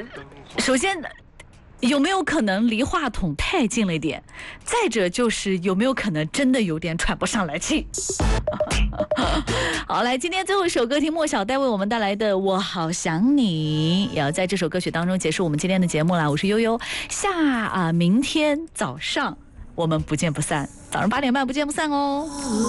首先有没有可能离话筒太近了一点？再者就是有没有可能真的有点喘不上来气？好，来，今天最后一首歌听莫小呆为我们带来的《我好想你》，也要在这首歌曲当中结束我们今天的节目啦。我是悠悠，明天早上我们不见不散，早上8点半不见不散哦。